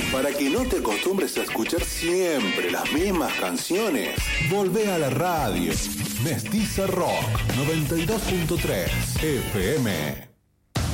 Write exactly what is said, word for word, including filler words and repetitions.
Para que no te acostumbres a escuchar siempre las mismas canciones, volvé a la radio. Mestiza Rock noventa y dos punto tres F M.